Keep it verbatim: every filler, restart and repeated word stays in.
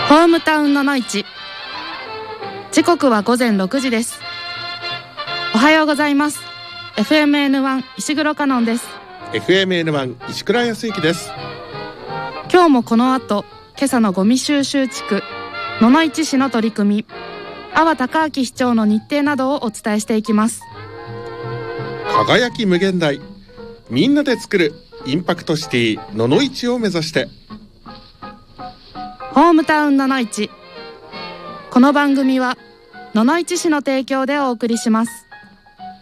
ホームタウンのの市。時刻はごぜんろくじです。おはようございます。 エフエムエヌワン 石黒香音です。 エフエムエヌワン 石倉康之です。 今日もこの後、今朝のゴミ収集地区野々市市の取り組み、阿波孝明市長の日程などをお伝えしていきます。 輝き無限大、みんなで作るインパクトシティ野々市を目指して。 ホームタウン野々市。この番組は野々市市の提供でお送りします。